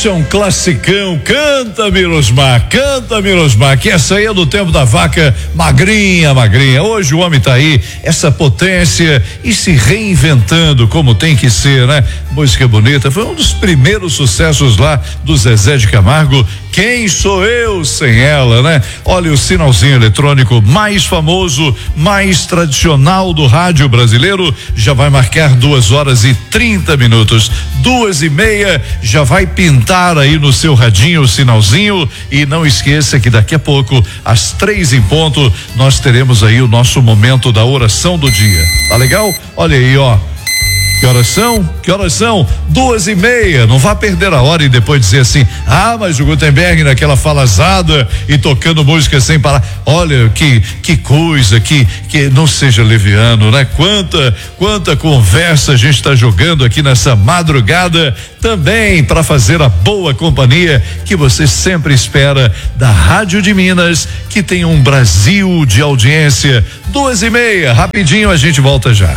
Isso é um classicão. Canta, Mirosmar, que essa aí é do tempo da vaca magrinha. Hoje o homem tá aí, essa potência e se reinventando como tem que ser, né? Música bonita, foi um dos primeiros sucessos lá do Zezé de Camargo. Quem sou eu sem ela, né? Olha, o sinalzinho eletrônico mais famoso, mais tradicional do rádio brasileiro já vai marcar 2h30. 2h30 já vai pintar aí no seu radinho o sinalzinho, e não esqueça que daqui a pouco, às 3 em ponto, nós teremos aí o nosso momento da oração do dia. Tá legal? Olha aí, ó. Que horas são? 2h30. Não vá perder a hora e depois dizer assim: ah, mas o Gutenberg naquela falazada e tocando música sem parar. Olha, que coisa, que não seja leviano, né? Quanta conversa a gente está jogando aqui nessa madrugada, também para fazer a boa companhia que você sempre espera da Rádio de Minas, que tem um Brasil de audiência. 2h30, rapidinho, a gente volta já.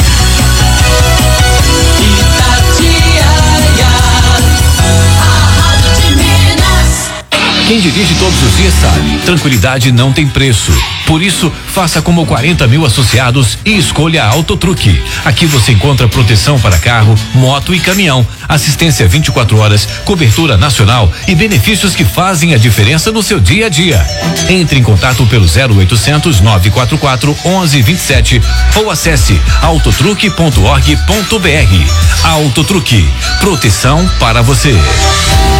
Quem dirige todos os dias sabe, tranquilidade não tem preço. Por isso, faça como 40 mil associados e escolha a Autotruque. Aqui você encontra proteção para carro, moto e caminhão, assistência 24 horas, cobertura nacional e benefícios que fazem a diferença no seu dia a dia. Entre em contato pelo 0800 944 1127 ou acesse autotruque.org.br. Autotruque, proteção para você.